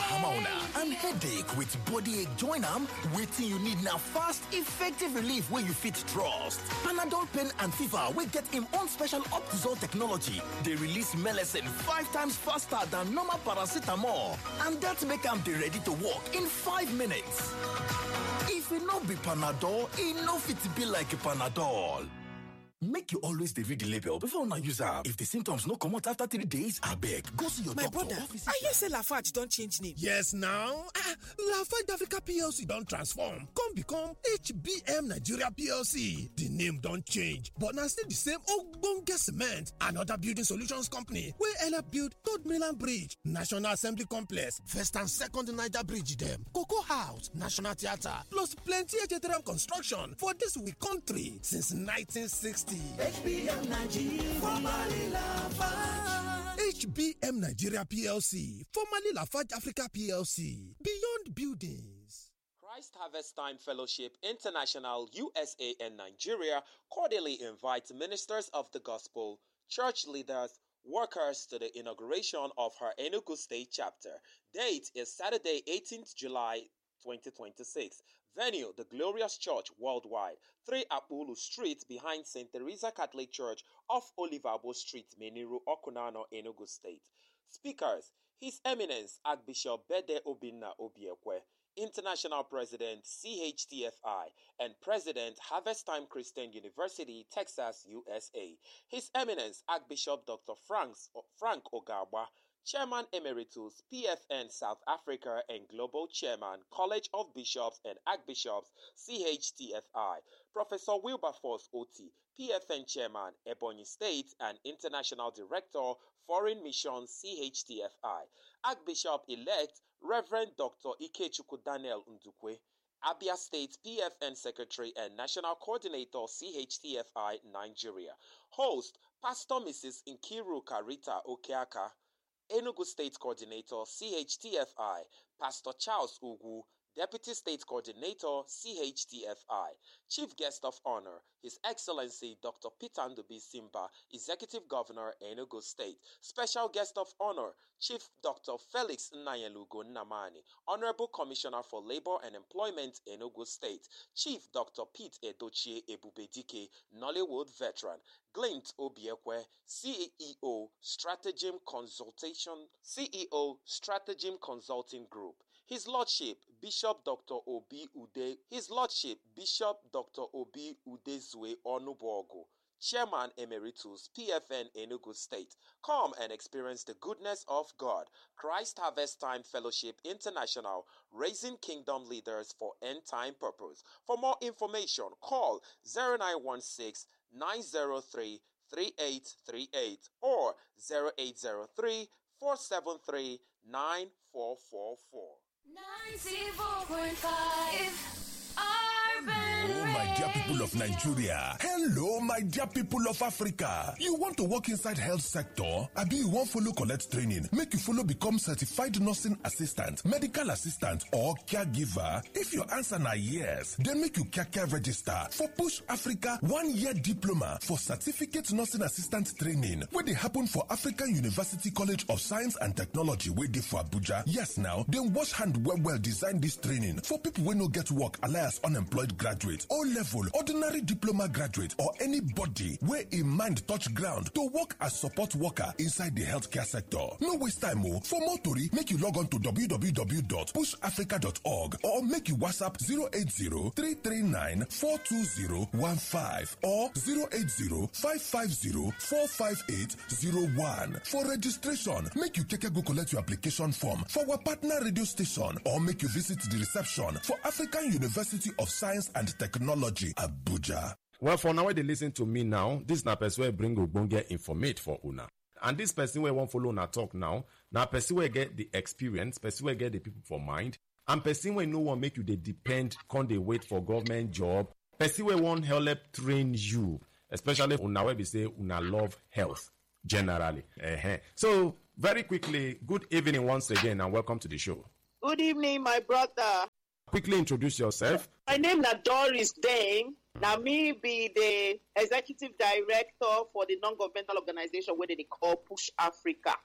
hammer and headache with body ache join am, wetin you need na fast, effective relief wey you fit trust. Panadol pain and fever wey get im own special Optizol technology dey release melecine 5 times faster than normal paracetamol, and that make am dey ready to work in 5 minutes. If e no be Panadol, e no fit be like Panadol. Make you always dey read the label before una use am. If the symptoms no comot after 3 days, abeg go see your doctor. My brother, I hear say Lafarge don change name. Yes now, Lafarge Africa PLC don transform come become HBM Nigeria PLC. The name don change but na still the same ogbonge cement and other building solutions company wey help build Third Mainland Bridge, National Assembly Complex, First and Second Niger Bridge dem, Cocoa House, National Theatre, plus plenty HTRM construction for dis we country since 1960. HBM Nigeria, formerly Lafarge. HBM Nigeria PLC, formerly Lafarge Africa PLC, Beyond Buildings. Christ Harvest Time Fellowship International USA and Nigeria cordially invite ministers of the gospel, church leaders, workers to the inauguration of her Enugu State chapter. Date is Saturday, 18th July 2026. Venue, the Glorious Church Worldwide, 3 Apulu Street behind St. Teresa Catholic Church off Olivabo Street, Meniru, Okunano, Enugu State. Speakers, His Eminence Archbishop Bede Obinna Obiekwe, International President CHTFI and President Harvest Time Christian University, Texas, USA. His Eminence Archbishop Dr. Frank Ogawa, Chairman Emeritus, PFN South Africa and Global Chairman, College of Bishops and Archbishops, CHTFI, Professor Wilberforce Oti, PFN Chairman, Ebonyi State and International Director, Foreign Missions, CHTFI, Archbishop-elect Reverend Dr. Ikechukwu Daniel Ndukwe, Abia State PFN Secretary and National Coordinator, CHTFI, Nigeria. Host, Pastor Mrs. Nkiru Karita Okeaka, Enugu State Coordinator, CHTFI, Pastor Charles Ugu, Deputy State Coordinator, CHTFI. Chief Guest of Honor, His Excellency Dr. Peter Ndubi Simba, Executive Governor, Enugu State. Special Guest of Honor, Chief Dr. Felix Nnayelugo Nnamani, Honorable Commissioner for Labor and Employment, Enugu State. Chief Dr. Pete Edochie Ebubedike, Nollywood veteran. Glint Obiekwe, CEO, Stratagem Consulting Group. His Lordship, Bishop Dr. Obi Udezue Onubogu, Chairman Emeritus, PFN Enugu State. Come and experience the goodness of God. Christ Harvest Time Fellowship International, raising kingdom leaders for end time purpose. For more information, call 0916 903 3838 or 0803 473 9444. 94.5 Hello, my dear people of Nigeria. Hello, my dear people of Africa. You want to work inside health sector? Abi you want follow collect training? Make you follow become certified nursing assistant, medical assistant, or caregiver? If your answer na yes, then make you kaka register for Push Africa 1-year diploma for certificate nursing assistant training, where they happen for African University College of Science and Technology, where they for Abuja. Yes, now, then wash hand well design this training for people who no get work, alias unemployed graduate, O-level, ordinary diploma graduate, or anybody where a mind touch ground to work as support worker inside the healthcare sector. No waste time, oh. For more tori, make you log on to www.pushafrica.org or make you WhatsApp 080-339-42015 or 080-550-45801. For registration, make you go collect your application form for our partner radio station or make you visit the reception for African University of Science and Technology, Abuja. Well, for now, they listen to me now. This na person wey bring ogbonge informate for una. And this person wey won't follow una talk now, na person wey get the experience, person wey get the people for mind, and person wey no one make you they depend, can't they wait for government job, person wey won't help train you, especially una wey be say una love health generally. So, very quickly, good evening once again and welcome to the show. Good evening, my brother. Quickly introduce yourself. My name is Doris Dane. Now me be the executive director for the non-governmental organization where they call Push Africa.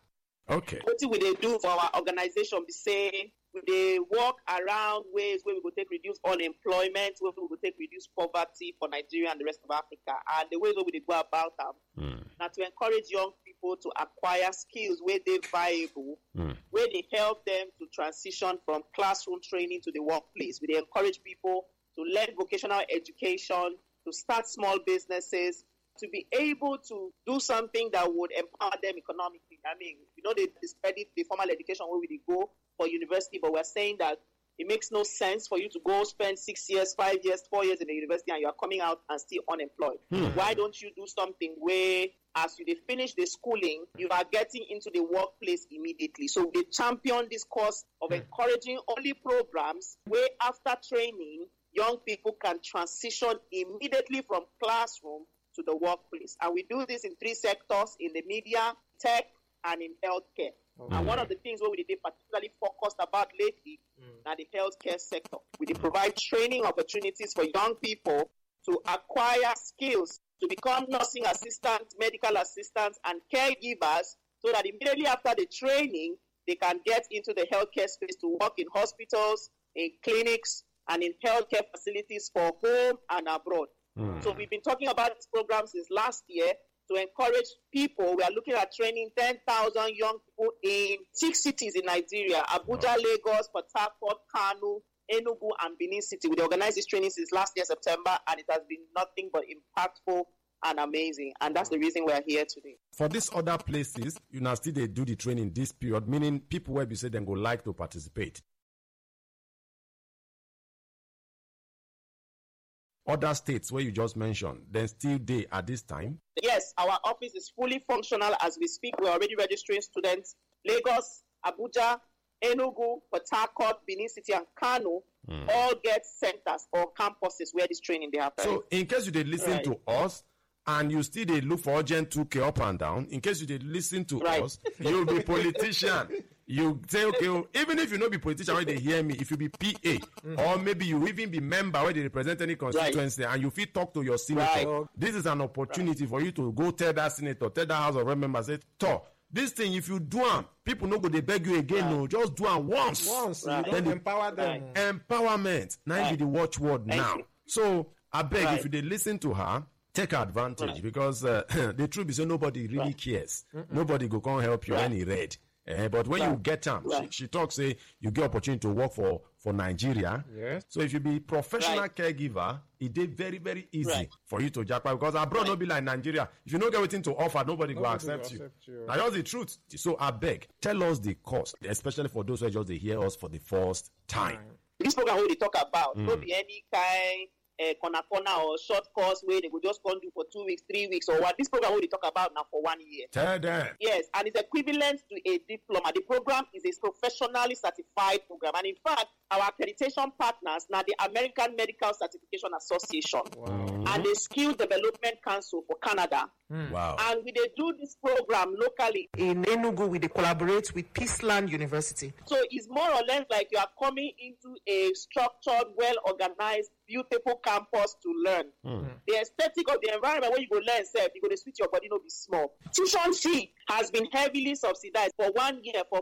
Okay. What we they do for our organization, we say they work around ways where we go take reduce unemployment, where we go take reduce poverty for Nigeria and the rest of Africa. And the ways where we go about them, now to encourage young people to acquire skills where they're viable, where they help them to transition from classroom training to the workplace. We encourage people to learn vocational education, to start small businesses, to be able to do something that would empower them economically. I mean, they study the formal education where we go for university, but we're saying that it makes no sense for you to go spend 6 years, 5 years, 4 years in the university and you are coming out and still unemployed. Why don't you do something where as you finish the schooling, you are getting into the workplace immediately? So they champion this course of encouraging only programs where after training, young people can transition immediately from classroom to the workplace. And we do this in 3 sectors: in the media, tech, and in healthcare. And one of the things where we did particularly focused about lately now the healthcare sector. We did provide training opportunities for young people to acquire skills to become nursing assistants, medical assistants, and caregivers, so that immediately after the training, they can get into the healthcare space to work in hospitals, in clinics, and in healthcare facilities for home and abroad. So we've been talking about this program since last year to encourage people. We are looking at training 10,000 young people in 6 cities in Nigeria: Abuja, Lagos, Port Harcourt, Kano, Enugu, and Benin City. We organized this training since last year, September, and it has been nothing but impactful and amazing. And that's the reason we are here today. For these other places, you now still they do the training this period, meaning people where we say they go like to participate. Other states where you just mentioned, then still they at this time? Yes, our office is fully functional as we speak. We're already registering students. Lagos, Abuja, Enugu, Port Harcourt, Benin City, and Kano all get centers or campuses where this training they happen. So in case you did listen to us and you still they look for urgent 2K up and down, in case you did listen to us, you'll be politician. You say, okay, even if you not be politician where they hear me, if you be PA, or maybe you even be member where they represent any constituency, and you feel talk to your senator, this is an opportunity for you to go tell that senator, tell that House of Rep member, say, this thing, if you do them, people no go they beg you again. No, just do them once. Then empower them. Empowerment. Now be the watchword now. So I beg if you they listen to her, take advantage because the truth is nobody really cares. Nobody go come help you any red. But when you get them, she talks, say you get opportunity to work for Nigeria. Yes. So if you be professional caregiver, it is very, very easy for you to jackpot because abroad no be like Nigeria. If you don't get anything to offer, nobody will accept you. Now that's the truth. So I beg, tell us the cost, especially for those who just they hear us for the first time. This program we talk about, no be any kind corner or short course where they go just go do for 2 weeks, 3 weeks, or what. This program we talk about now for 1 year. Tell them. Yes, and it's equivalent to a diploma. The program is a professionally certified program, and in fact, our accreditation partners now the American Medical Certification Association and the Skill Development Council for Canada. Wow. And we they do this program locally In Enugu, we collaborate with Peaceland University. So it's more or less like you are coming into a structured, well-organized, beautiful campus to learn. The aesthetic of the environment where you go learn self, you go to switch your body, no be small. Tuition fee has been heavily subsidized for 1 year for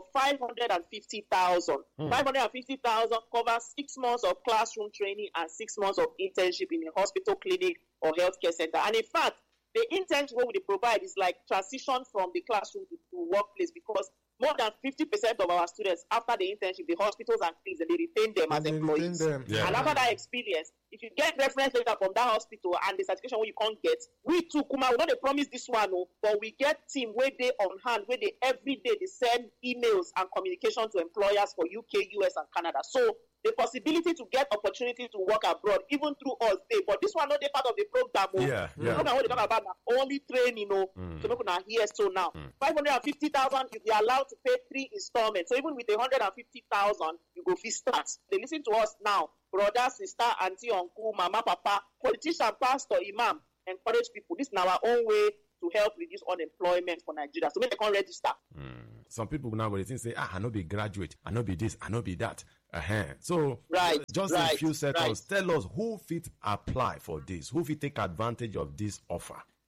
550,000. 550,000 covers 6 months of classroom training and 6 months of internship in a hospital, clinic, or healthcare center. And in fact, the internship we provide is like transition from the classroom to workplace, because more than 50% of our students, after the internship, the hospitals and clinics, they retain them as employees. Yeah. And after that experience, if you get reference letter from that hospital and the certification where you can't get, we too, Kuma, we don't promise this one, but we get team where they on hand, where they every day they send emails and communication to employers for UK, US, and Canada. So the possibility to get opportunity to work abroad, even through us, but this one not the part of the program. The program what they talk about now, only training, so people are here. So now 550,000, if you're allowed to pay 3 installments. So even with 150,000, you go fee start. They listen to us now, brother, sister, auntie, uncle, mama, papa, politician, pastor, imam, encourage people. This is our own way to help reduce unemployment for Nigeria. So maybe they can register. Some people now go think say, I no be graduate, I no be this, I no be that. So just in a few seconds, tell us who fit apply for this, who fit take advantage of this offer.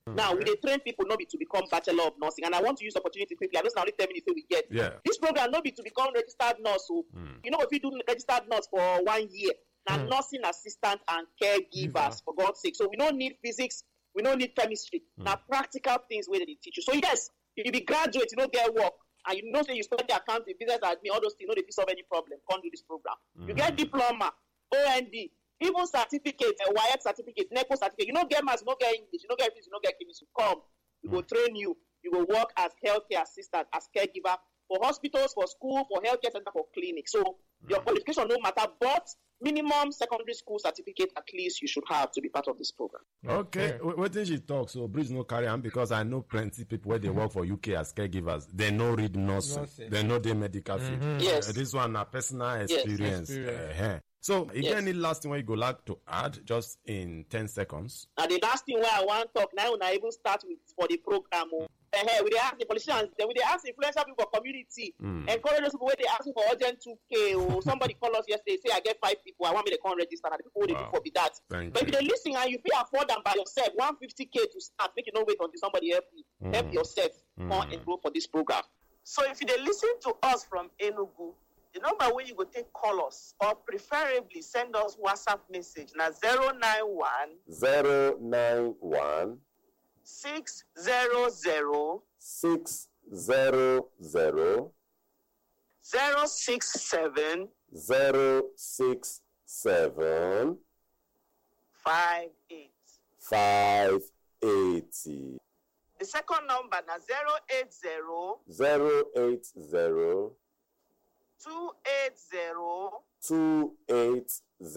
Now, we dey train people not be to become Bachelor of Nursing, and I want to use the opportunity quickly. I know it's now only 10 minutes we get. Yeah. This program not be to become registered nurse. So, you know, if you do registered nurse for 1 year, now nursing assistant and caregivers, for God's sake. So we don't need physics, we don't need chemistry. Now, practical things where they teach you. So, yes, if you be graduate, you don't get work, and you know say you study accounting, business admin, all those things, you know they solve any problem. Can't do this program. You get diploma, OND, even certificate, a WIAC certificate, NECO certificate. You don't get maths, you don't get English, you don't get physics, you don't get chemistry. Come, we will train you. You will work as healthcare assistant, as caregiver for hospitals, for school, for healthcare center, for clinic. So your qualification no matter, but minimum secondary school certificate at least you should have to be part of this program. Okay, what did she talk? So please no carry on, because I know plenty people where they work for UK as caregivers. They know read nursing, they know the medical field. Yes. This one a personal experience. So, is there any last thing where you go like to add, just in 10 seconds? And the last thing where I want to talk now, when I even start with for the program, we dey ask the politicians, then we dey ask influential people for community, encourage those people where they asking for urgent 2K, or somebody call us yesterday, say I get 5 people, I want me to come register, and the people they do for be that. But if they listen and you feel afford them by yourself, 150K to start, make you no wait until somebody help you. Help yourself, come enroll for this program. So if they listen to us from Enugu, the number where you go take call us, or preferably send us WhatsApp message na 091 600 067 580. The second number na 080 280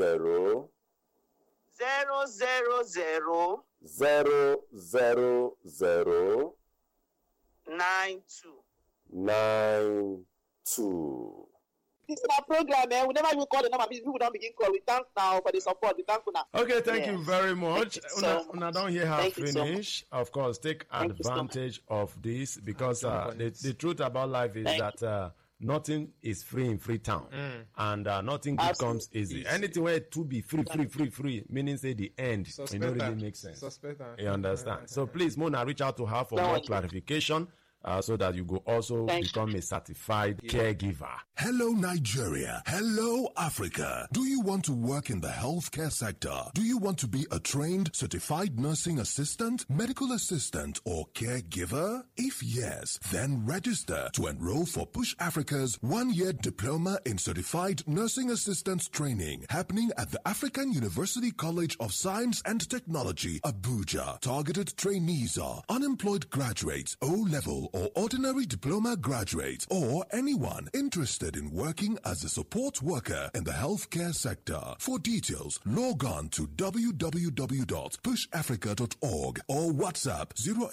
00092. This is our program, man. We never even call the number. People don't begin call. We thank now for the support. We thank you now. Okay, thank you very much. Una don't hear how finish. So of course, take advantage of this, because the truth about life is that nothing is free in Freetown, and nothing good comes easy. Anything where to be free, meaning say the end, it don't really make sense. You understand? So please, Mona, reach out to her for more clarification, so that you go also become a certified caregiver. Hello, Nigeria. Hello, Africa. Do you want to work in the healthcare sector? Do you want to be a trained, certified nursing assistant, medical assistant, or caregiver? If yes, then register to enroll for Push Africa's 1-year diploma in certified nursing assistant training happening at the African University College of Science and Technology, Abuja. Targeted trainees are unemployed graduates, O-level or ordinary diploma graduates, or anyone interested in working as a support worker in the healthcare sector. For details, log on to www.pushafrica.org or WhatsApp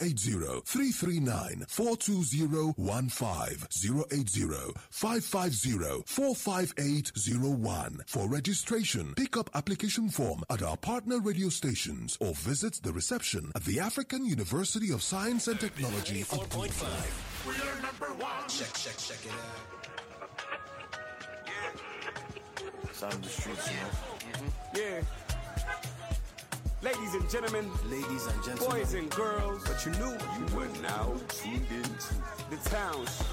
080-339-42015, 080-550-45801. For registration, pick up application form at our partner radio stations or visit the reception at the African University of Science and Technology. 4.5. We are number one. Check it out. Sound of the streets, Yeah. Ladies and gentlemen, boys and girls, but you knew you were now tuned into the town's